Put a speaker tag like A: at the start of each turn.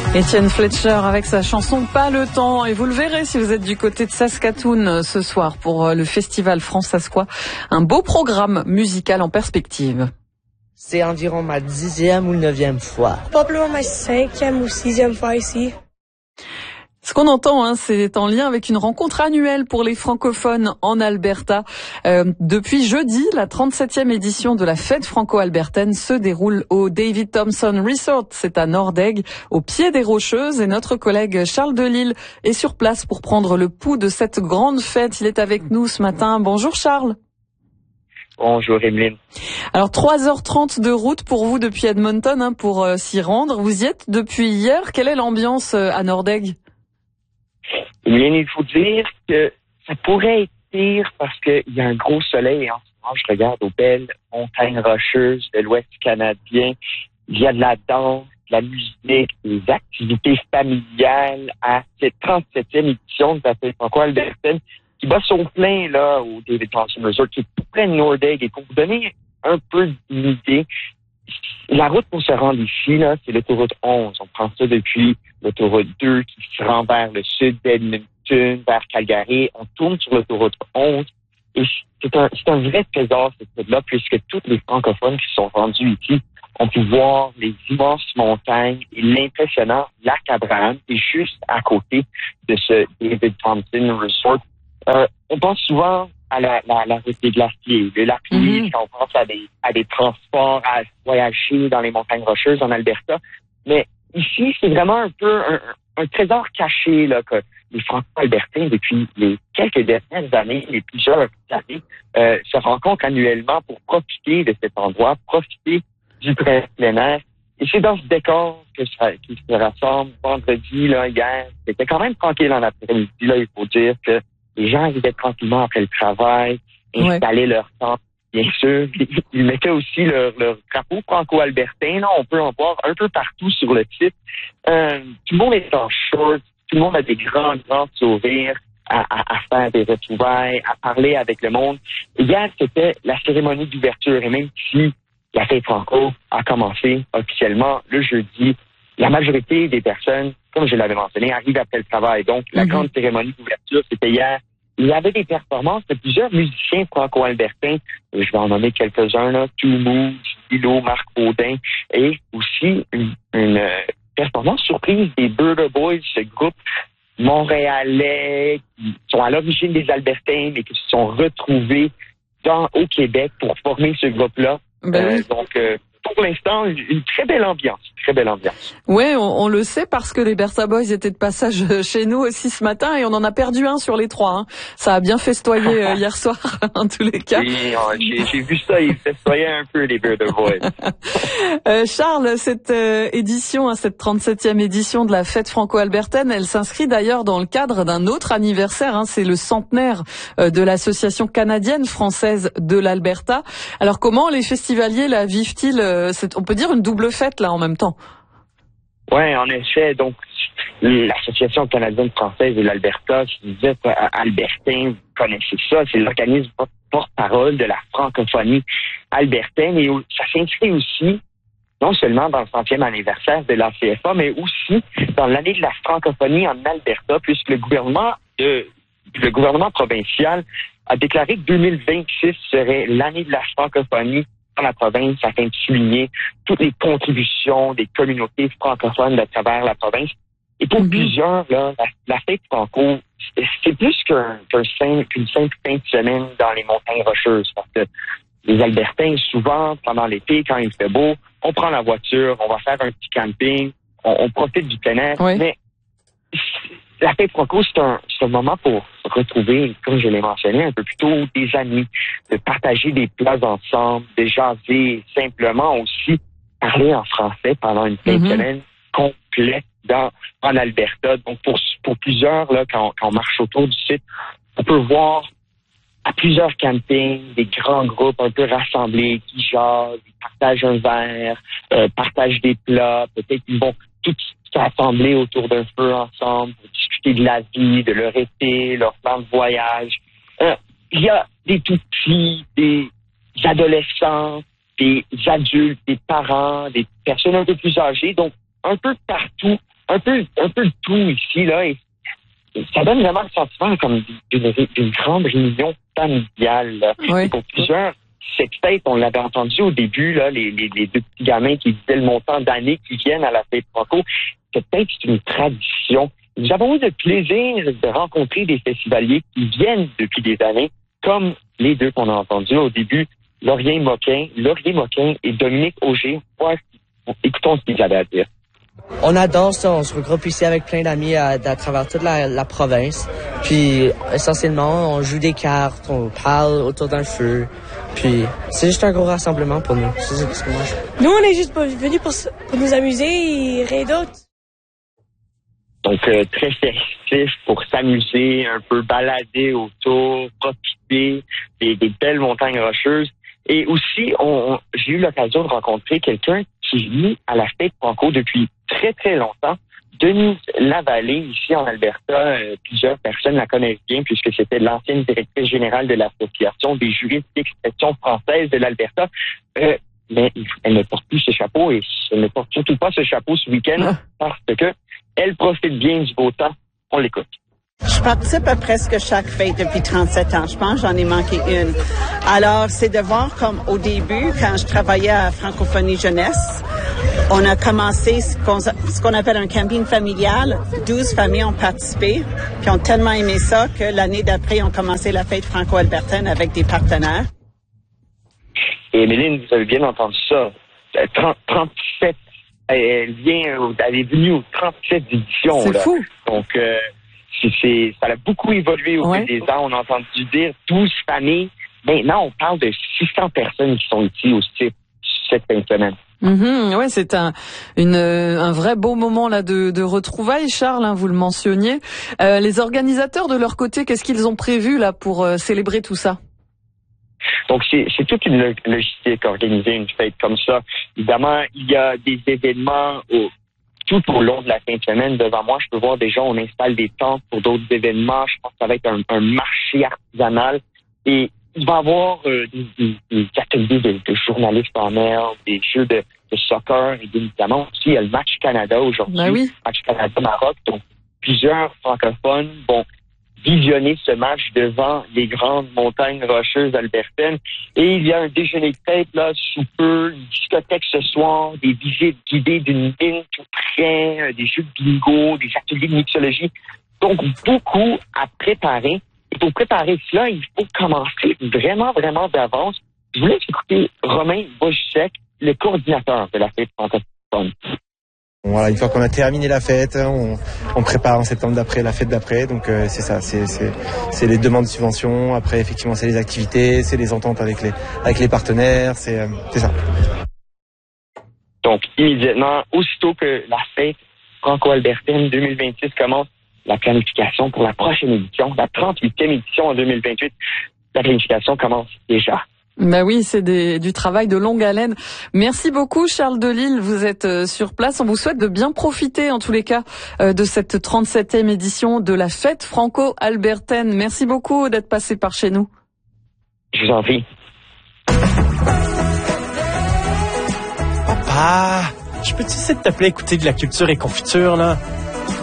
A: Étienne Fletcher avec sa chanson Pas le temps. Et vous le verrez si vous êtes du côté de Saskatoon ce soir pour le festival France-Saskois. Un beau programme musical en perspective.
B: C'est environ ma 10e ou 9e fois.
C: Probablement ma 5e ou 6e fois ici.
A: Ce qu'on entend, c'est en lien avec une rencontre annuelle pour les francophones en Alberta. Depuis jeudi, la 37e édition de la fête franco-albertaine se déroule au David Thompson Resort. C'est à Nordegg, au pied des Rocheuses. Et notre collègue Charles Delisle est sur place pour prendre le pouls de cette grande fête. Il est avec nous ce matin. Bonjour Charles.
D: Bonjour Emeline.
A: Alors 3h30 de route pour vous depuis Edmonton pour s'y rendre. Vous y êtes depuis hier. Quelle est l'ambiance à Nordegg?
D: Bien, il faut dire que ça pourrait être pire parce qu'il y a un gros soleil en ce moment. Je regarde aux belles montagnes rocheuses de l'Ouest canadien. Il y a de la danse, de la musique, des activités familiales à cette 37e édition de la fête franco-albertaine qui bat son plein là au David Thompson Resort, qui est tout près de Nordegg. Et pour vous donner un peu d'idée, la route pour se rendre ici, là, c'est l'autoroute 11. On prend ça depuis l'autoroute 2 qui se rend vers le sud d'Edmonton, vers Calgary. On tourne sur l'autoroute 11. Et c'est un vrai trésor, cette route-là, puisque tous les francophones qui sont rendus ici ont pu voir les immenses montagnes et l'impressionnant lac Abraham, qui est juste à côté de ce David Thompson Resort. On pense souvent à la route des glaciers, le lac Louise, quand on pense à des transports, à voyager dans les montagnes rocheuses en Alberta. Mais ici, c'est vraiment un peu un trésor caché là, que les Franco-Albertains, depuis les quelques dernières années, les plusieurs années, se rencontrent annuellement pour profiter de cet endroit, profiter du plein air. Et c'est dans ce décor qu'ils se rassemblent vendredi, là, hier. C'était quand même tranquille en après-midi, là, il faut dire que les gens arrivaient tranquillement après le travail, installaient leur temps, bien sûr. Ils mettaient aussi leur drapeau franco-albertain. Là, on peut en voir un peu partout sur le site. Tout le monde est en short. Tout le monde a des grands sourires à faire des retrouvailles, à parler avec le monde. Hier, c'était la cérémonie d'ouverture. Et même si la fête franco a commencé officiellement le jeudi, la majorité des personnes, comme je l'avais mentionné, arrivent après le travail. Donc, la grande cérémonie d'ouverture, c'était hier. Il y avait des performances de plusieurs musiciens franco-albertains. Je vais en nommer quelques-uns, là. Toumou, Dilo, Marc Baudin. Et aussi une performance surprise des Burger Boys, ce groupe montréalais qui sont à l'origine des Albertains, mais qui se sont retrouvés au Québec pour former ce groupe-là. Donc, pour l'instant, une très belle ambiance. Très belle ambiance.
A: Ouais, on le sait parce que les Bertha Boys étaient de passage chez nous aussi ce matin et on en a perdu un sur les trois. Ça a bien festoyé hier soir, en tous les cas.
D: Oui, j'ai vu ça, ils festoyaient un peu les Bertha Boys.
A: Charles, cette édition, cette 37e édition de la fête franco-albertaine, elle s'inscrit d'ailleurs dans le cadre d'un autre anniversaire. C'est le centenaire de l'Association canadienne française de l'Alberta. Alors comment les festivaliers la vivent-ils? On peut dire une double fête là en même temps.
D: Oui, en effet. Donc, l'Association canadienne française de l'Alberta, si vous êtes albertain, vous connaissez ça, c'est l'organisme porte-parole de la francophonie albertaine et ça s'inscrit aussi non seulement dans le 100e anniversaire de la CFA, mais aussi dans l'année de la francophonie en Alberta, puisque le gouvernement provincial a déclaré que 2026 serait l'année de la francophonie dans la province, afin de souligner toutes les contributions des communautés francophones de travers la province. Et pour plusieurs, là, la fête franco, c'est plus qu'une simple fin de semaine dans les montagnes rocheuses, parce que les Albertains, souvent, pendant l'été, quand il fait beau, on prend la voiture, on va faire un petit camping, on profite du plein air, mais la fête franco, c'est un moment pour retrouver, comme je l'ai mentionné un peu plus tôt, des amis, de partager des plats ensemble, de jaser, simplement aussi parler en français pendant une fin de semaine complète en Alberta. Donc, pour plusieurs, là, quand on marche autour du site, on peut voir à plusieurs campings, des grands groupes un peu rassemblés qui jasent, qui partagent un verre, partagent des plats, peut-être qu'ils vont tous s'assembler autour d'un feu ensemble pour discuter de la vie, de leur été, leur plan de voyage. Il y a des tout-petits, des adolescents, des adultes, des parents, des personnes un peu plus âgées. Donc, un peu partout un peu de tout ici, là, et ça donne vraiment le sentiment comme d'une grande réunion familiale, là.
A: Oui.
D: Et pour plusieurs, c'est peut-être, on l'avait entendu au début, là, les deux petits gamins qui disaient le montant d'années qui viennent à la fête franco, c'est peut-être une tradition. Nous avons eu le plaisir de rencontrer des festivaliers qui viennent depuis des années, comme les deux qu'on a entendus au début, Laurier Moquin et Dominique Auger. Écoutons ce qu'ils avaient à dire.
B: On adore ça, on se regroupe ici avec plein d'amis à travers toute la province. Puis essentiellement, on joue des cartes, on parle autour d'un feu. Puis c'est juste un gros rassemblement pour nous. C'est ce que moi je...
C: Nous, on est juste venus pour nous amuser et rien d'autre.
D: Donc, très festif pour s'amuser, un peu balader autour, profiter des belles montagnes rocheuses. Et aussi, j'ai eu l'occasion de rencontrer quelqu'un qui vit à la fête franco depuis très, très longtemps. Denise Lavallée, ici en Alberta, plusieurs personnes la connaissent bien puisque c'était l'ancienne directrice générale de l'Association des juristes d'expression française de l'Alberta. Mais elle ne porte plus ce chapeau et elle ne porte surtout pas ce chapeau ce week-end parce que elle profite bien du beau temps. On l'écoute.
E: Je participe à presque chaque fête depuis 37 ans. Je pense que j'en ai manqué une. Alors, c'est de voir comme au début, quand je travaillais à Francophonie Jeunesse, on a commencé ce qu'on appelle un camping familial. 12 familles ont participé, puis ont tellement aimé ça que l'année d'après, on commencé la fête franco-albertaine avec des partenaires.
D: Et Méline, vous avez bien entendu ça. 37. Elle est venue aux 37 éditions.
A: C'est
D: là.
A: fou.
D: Donc, ça a beaucoup évolué au fil des ans. On a entendu dire 12 familles. Maintenant, on parle de 600 personnes qui sont ici aussi cette fin de semaine.
A: Ouais, c'est un vrai beau moment là de retrouvailles, Charles, hein, vous le mentionniez. Les organisateurs de leur côté, qu'est-ce qu'ils ont prévu là pour célébrer tout ça?
D: Donc, c'est toute une logistique organiser une fête comme ça. Évidemment, il y a des événements tout au long de la fin de semaine. Devant moi, je peux voir déjà, on installe des tentes pour d'autres événements. Je pense que ça va être un marché artisanal. Et il va y avoir des ateliers de journalistes en mer, des jeux de soccer. Et évidemment, aussi, il y a le match Canada aujourd'hui.
A: Ben oui.
D: Match Canada-Maroc. Donc, plusieurs francophones vont visionner ce match devant les grandes montagnes rocheuses albertaines. Et il y a un déjeuner de fête, là, sous peu, une discothèque ce soir, des visites guidées d'une mine tout près, des jeux de bingo, des ateliers de mixologie. Donc, beaucoup à préparer. Et pour préparer cela, il faut commencer vraiment, vraiment d'avance. Je voulais écouter Romain Bojusek, le coordinateur de la fête francophone.
F: Voilà, une fois qu'on a terminé la fête, on prépare en septembre d'après la fête d'après. Donc c'est ça, c'est les demandes de subventions. Après, effectivement, c'est les activités, c'est les ententes avec les partenaires, c'est ça.
D: Donc immédiatement, aussitôt que la fête franco-albertaine 2026 commence, la planification pour la prochaine édition, la 38e édition en 2028, la planification commence déjà.
A: Ben oui, c'est du travail de longue haleine. Merci beaucoup, Charles Delisle. Vous êtes sur place. On vous souhaite de bien profiter, en tous les cas, de cette 37e édition de la fête franco-albertaine. Merci beaucoup d'être passé par chez nous.
D: Je vous en prie.
G: Papa, je peux-tu s'il te plaît écouter de la culture et confiture, là?